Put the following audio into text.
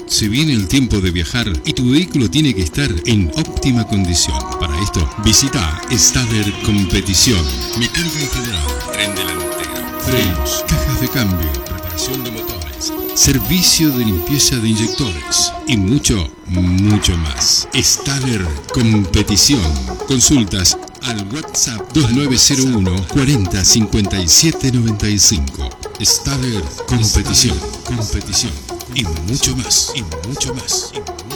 Se viene el tiempo de viajar y tu vehículo tiene que estar en óptima condición. Para esto, visita Staller Competición. Mecánica en general, tren delantero, frenos, cajas de cambio, reparación de motores, servicio de limpieza de inyectores y mucho, mucho más. Staller Competición. Consultas al WhatsApp 2901 40 57 95. Staller Competición y mucho más, y mucho más.